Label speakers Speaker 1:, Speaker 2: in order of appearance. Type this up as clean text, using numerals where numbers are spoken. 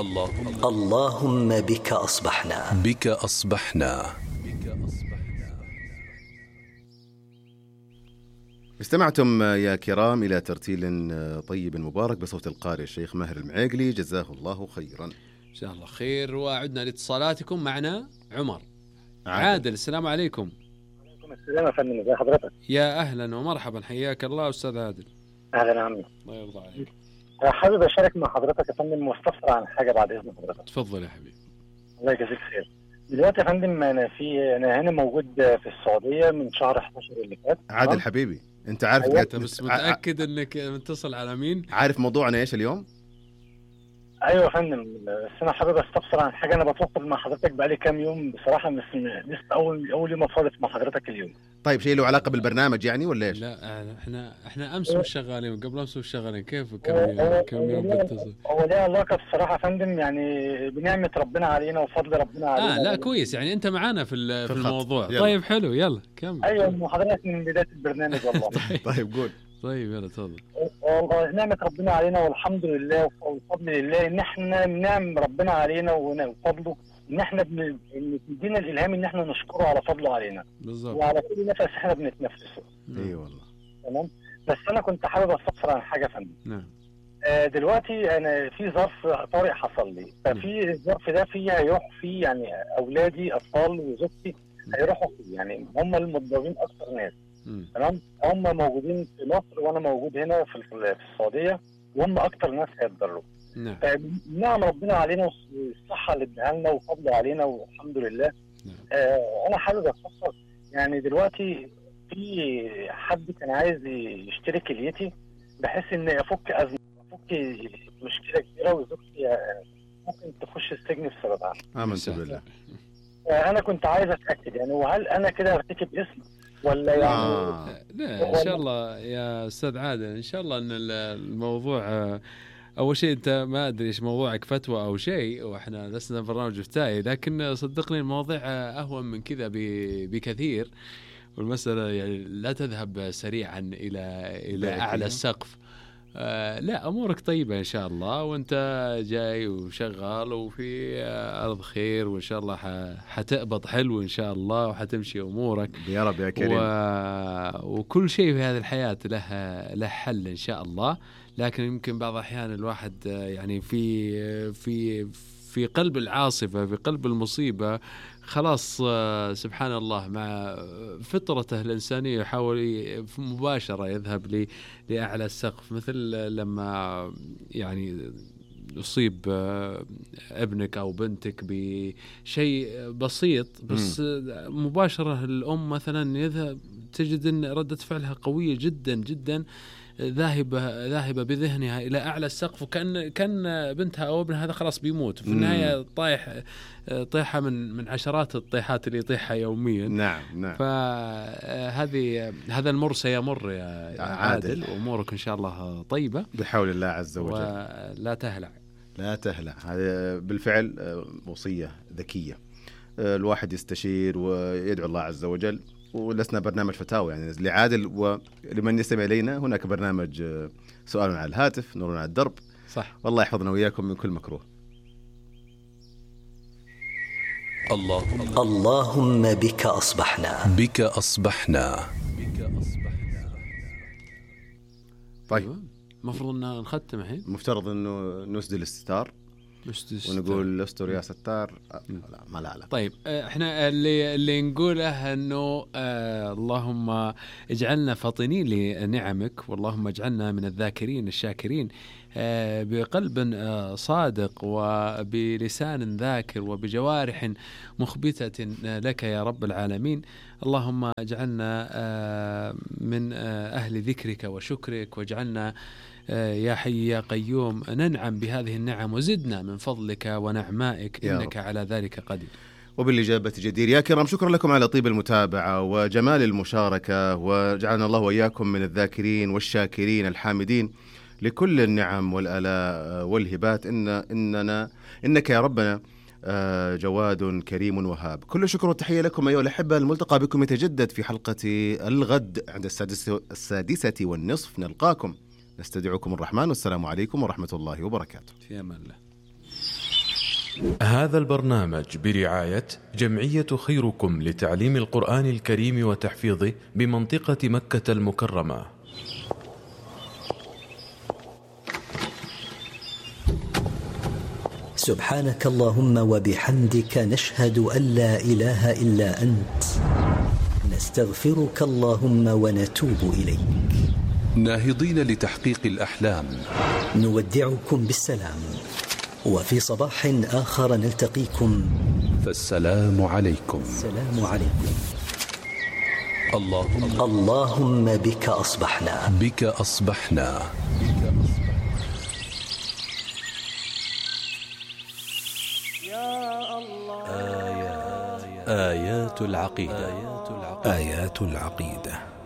Speaker 1: اللهم بك أصبحنا.
Speaker 2: استمعتم يا كرام إلى ترتيل طيب مبارك بصوت القارئ الشيخ ماهر المعيقلي، جزاه الله خيرا.
Speaker 3: إن شاء الله خير. وعدنا لاتصالاتكم. معنا عمر عادل. السلام عليكم.
Speaker 4: وعليكم السلام يا فندم، ازي حضرتك؟
Speaker 3: يا أهلا ومرحبا، حياك الله أستاذ عادل.
Speaker 4: أهلا عمي،
Speaker 3: الله يرضى عليك.
Speaker 4: حابب أشارك مع حضرتك يا فندم واستفسر عن حاجة بعد إذن حضرتك.
Speaker 3: تفضل يا حبيبي.
Speaker 4: الله يجزيك خير. دلوقتي يا فندم أنا هنا موجود في السعودية من شهر 11 اللي فات.
Speaker 2: عادل حبيبي، أنت عارف
Speaker 3: أنت بس متأكد إنك متصل على مين؟
Speaker 2: عارف موضوعنا إيش اليوم؟
Speaker 4: ايوه يا فندم، بس انا حابب استفسر عن حاجه. انا بتواصل مع حضرتك بقالي كام يوم بصراحه، بس لسه اول يوم اتصلت مع حضرتك اليوم.
Speaker 2: طيب شيء له علاقه بالبرنامج يعني ولا ايش؟
Speaker 3: لا احنا امس مش شغالين وقبل امس مش شغالين. كيف كم يوم بتصل؟
Speaker 4: هو ليه علاقه بصراحه يا فندم، يعني بنعمه ربنا علينا وفضل ربنا علينا.
Speaker 3: لا كويس، يعني انت معانا في الموضوع.
Speaker 2: يلا.
Speaker 3: طيب حلو، يلا كمل.
Speaker 4: ايوه حضرتك من بدايه البرنامج والله.
Speaker 2: طيب قول.
Speaker 3: طيب يلا تفضل.
Speaker 4: والله نعمة ربنا علينا والحمد لله وفضل الله ان احنا نعم ربنا علينا وفضله ان احنا ان تدينا الالهام ان احنا نشكره على فضله علينا
Speaker 3: بالظبط،
Speaker 4: وعلى كل نفس احنا بنتنفسه.
Speaker 2: اي والله.
Speaker 4: تمام. بس انا كنت حابب استفسر عن حاجه فندم.
Speaker 3: نعم.
Speaker 4: دلوقتي انا في ظرف طارئ حصل لي، ففي الظرف ده هيروح فيه يعني اولادي اطفال وزوجتي هيروحوا فيه، يعني هم المتضررين اكثر ناس. تمام. هم موجودين في مصر وانا موجود هنا في السعوديه، وهم اكتر ناس هيتضرروا.
Speaker 3: نعم.
Speaker 4: نعم ربنا علينا والصحه اللي اداها لنا وفضل علينا والحمد لله.
Speaker 3: نعم.
Speaker 4: انا حابب استفسر، يعني دلوقتي في حد كان عايز يشتري كليتي بحيث ان افك مشكله كبيره، وزوجتي ممكن تخش السجن بسببها.
Speaker 2: امنت بالله.
Speaker 4: انا كنت عايز اتاكد يعني، وهل انا كده ارتكب اسم ولا يعني
Speaker 3: لا ان شاء الله يا استاذ عادل، ان شاء الله ان الموضوع اول شيء انت ما ادري ايش موضوعك، فتوى او شيء، واحنا لسنا برنامج افتائي، لكن صدقني المواضيع اهون من كذا بكثير، والمساله يعني لا تذهب سريعا الى اعلى السقف. لا امورك طيبه ان شاء الله، وانت جاي وشغال وفي ارض خير، وان شاء الله حتقبض حلو ان شاء الله، وحتمشي امورك
Speaker 2: يا رب يا كريم.
Speaker 3: وكل شيء في هذه الحياه له حل ان شاء الله. لكن يمكن بعض الاحيان الواحد يعني في قلب العاصفه، في قلب المصيبه، خلاص سبحان الله مع فطرته الإنسانية يحاول مباشرة يذهب لأعلى السقف، مثل لما يعني يصيب ابنك أو بنتك بشيء بسيط، بس مباشرة الأم مثلا يذهب تجد أن ردة فعلها قوية جدا جدا، ذاهبة بذهنها إلى أعلى السقف، وكان بنتها أو ابنها هذا خلاص بيموت في النهاية، طيحة من عشرات الطيحات اللي يطيحها يوميا.
Speaker 2: نعم.
Speaker 3: هذا المر سيمر يا عادل، وأمورك إن شاء الله طيبة
Speaker 2: بحول الله عز وجل.
Speaker 3: ولا تهلع.
Speaker 2: هذا بالفعل وصية ذكية، الواحد يستشير ويدعو الله عز وجل. ولسنا برنامج فتاوى يعني لعادل، ولمن يستمع إلينا هناك برنامج سؤال على الهاتف، نور على الدرب.
Speaker 3: صح.
Speaker 2: والله يحفظنا وإياكم من كل مكروه.
Speaker 1: اللهم بك أصبحنا.
Speaker 2: طيب
Speaker 3: المفروض أن نختم الحين،
Speaker 2: مفترض أنه نسدل الستار ونقول استر يا ستار. لا.
Speaker 3: طيب احنا اللي نقوله انه اللهم اجعلنا فاطنين لنعمك، واللهم اجعلنا من الذاكرين الشاكرين بقلب صادق وبلسان ذاكر وبجوارح مخبتة لك يا رب العالمين. اللهم اجعلنا من أهل ذكرك وشكرك، واجعلنا يا حي يا قيوم ننعم بهذه النعم، وزدنا من فضلك ونعمائك إنك على ذلك قدير.
Speaker 2: وبالإجابة جدير. يا كرام شكرا لكم على طيب المتابعة وجمال المشاركة، وجعلنا الله وإياكم من الذاكرين والشاكرين الحامدين لكل النعم والآلاء والهبات. إنك يا ربنا جواد كريم وهاب. كل شكر وتحية لكم أيها الأحبة. الملتقى بكم يتجدد في حلقة الغد عند 6:30 نلقاكم. نستودعكم الرحمن، والسلام عليكم ورحمة الله وبركاته.
Speaker 3: في أمان الله.
Speaker 5: هذا البرنامج برعاية جمعية خيركم لتعليم القرآن الكريم وتحفيظه بمنطقة مكة المكرمة.
Speaker 1: سبحانك اللهم وبحمدك نشهد أن لا إله إلا أنت، نستغفرك اللهم ونتوب إليك.
Speaker 6: ناهضين لتحقيق الأحلام،
Speaker 1: نودعكم بالسلام، وفي صباح آخر نلتقيكم،
Speaker 6: فالسلام عليكم.
Speaker 1: السلام عليكم.
Speaker 6: اللهم
Speaker 1: بك أصبحنا،
Speaker 6: بك أصبحنا.
Speaker 7: آيات العقيدة. آيات العقيدة